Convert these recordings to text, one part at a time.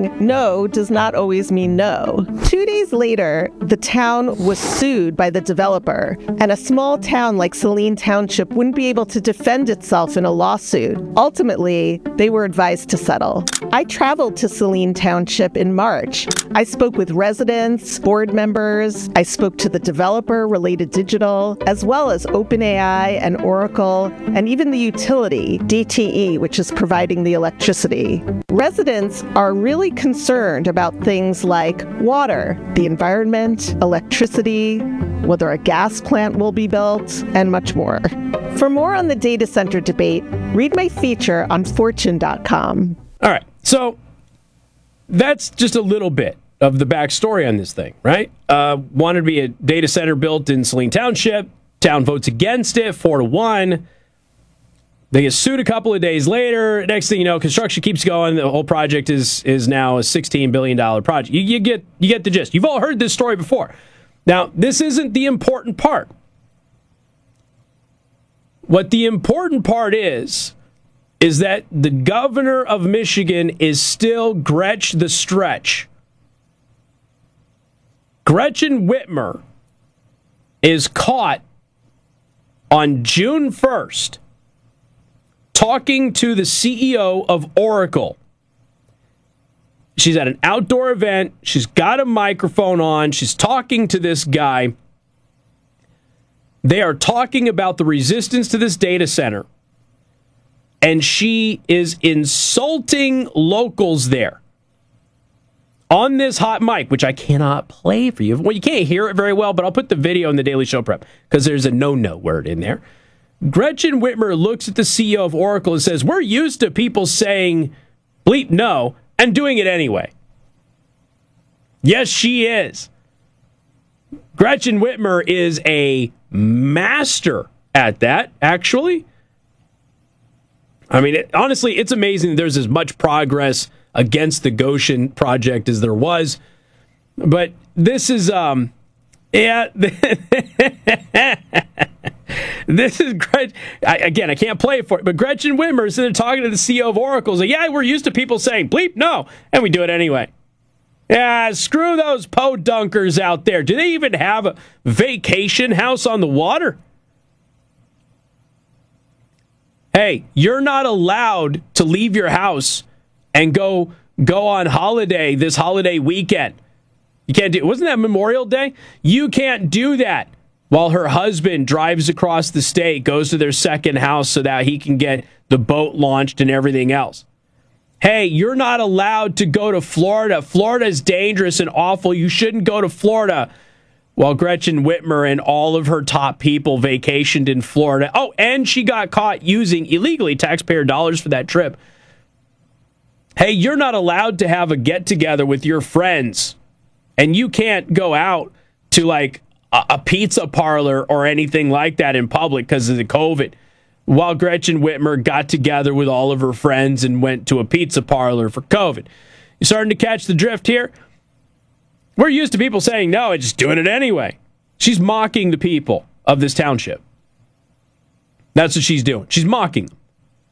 saying no does not always mean no. 2 days later, the town was sued by the developer, and a small town like Saline Township wouldn't be able to defend itself in a lawsuit. Ultimately, they were advised to settle. I traveled to Saline Township in March. I spoke with residents, board members. I spoke to the developer, Related Digital, as well as OpenAI and Oracle, and even the utility, DTE, which is providing the electricity. Residents are really concerned about things like water, the environment, electricity, whether a gas plant will be built, and much more. For more on the data center debate, read my feature on Fortune.com. All right, so that's just a little bit of the backstory on this thing, right? Wanted to be a data center built in Saline Township. Town votes against it, 4-1. They get sued a couple of days later. Next thing you know, construction keeps going. The whole project is now a $16 billion project. You get the gist. You've all heard this story before. Now, this isn't the important part. What the important part is that the governor of Michigan is still Gretch the Stretch. Gretchen Whitmer is caught on June 1st talking to the CEO of Oracle. She's at an outdoor event. She's got a microphone on. She's talking to this guy. They are talking about the resistance to this data center. And she is insulting locals there on this hot mic, which I cannot play for you. Well, you can't hear it very well, but I'll put the video in the Daily Show Prep because there's a no-no word in there. Gretchen Whitmer looks at the CEO of Oracle and says, we're used to people saying bleep no and doing it anyway. Yes, she is. Gretchen Whitmer is a master at that, actually. I mean, honestly, it's amazing that there's as much progress against the Goshen project as there was. But this is, yeah. This is Gretchen. Again, I can't play it for it, but Gretchen Whitmer is sitting there talking to the CEO of Oracle. Like, yeah, we're used to people saying bleep no, and we do it anyway. Yeah, screw those podunkers out there. Do they even have a vacation house on the water? Hey, you're not allowed to leave your house and go on holiday this holiday weekend. You can't do it. Wasn't that Memorial Day? You can't do that while her husband drives across the state, goes to their second house so that he can get the boat launched and everything else. Hey, you're not allowed to go to Florida. Florida is dangerous and awful. You shouldn't go to Florida. While Gretchen Whitmer and all of her top people vacationed in Florida. Oh, and she got caught using illegally taxpayer dollars for that trip. Hey, you're not allowed to have a get-together with your friends. And you can't go out to like a pizza parlor or anything like that in public because of the COVID. While Gretchen Whitmer got together with all of her friends and went to a pizza parlor for COVID. You starting to catch the drift here? We're used to people saying no and just doing it anyway. She's mocking the people of this township. That's what she's doing. She's mocking them.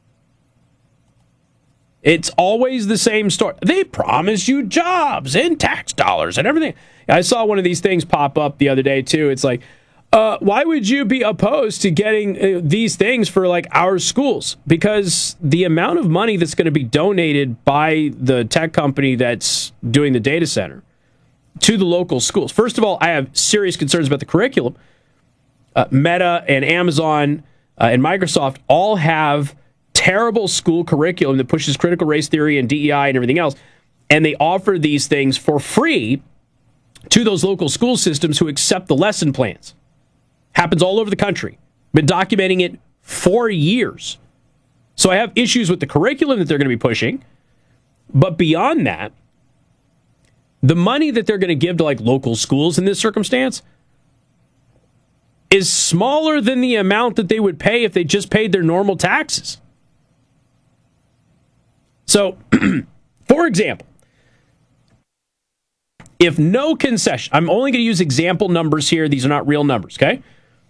It's always the same story. They promise you jobs and tax dollars and everything. I saw one of these things pop up the other day, too. It's like, why would you be opposed to getting these things for, like, our schools? Because the amount of money that's going to be donated by the tech company that's doing the data center to the local schools. First of all, I have serious concerns about the curriculum. Meta and Amazon and Microsoft all have terrible school curriculum that pushes critical race theory and DEI and everything else. And they offer these things for free to those local school systems who accept the lesson plans. Happens all over the country. Been documenting it for years. So I have issues with the curriculum that they're going to be pushing. But beyond that, the money that they're going to give to like local schools in this circumstance is smaller than the amount that they would pay if they just paid their normal taxes. So, for example, if no concession, I'm only going to use example numbers here. These are not real numbers, okay?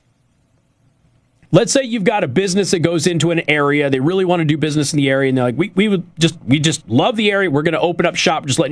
Let's say you've got a business that goes into an area. They really want to do business in the area, and they're like, we just love the area. We're going to open up shop, just let